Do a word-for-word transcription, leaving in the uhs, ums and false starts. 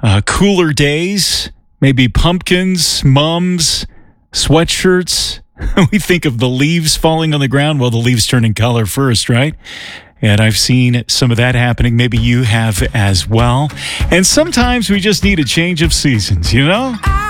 uh, cooler days, maybe pumpkins, mums, sweatshirts. We think of the leaves falling on the ground. Well, the leaves turning color first, right? And I've seen some of that happening. Maybe you have as well. And sometimes we just need a change of seasons, you know?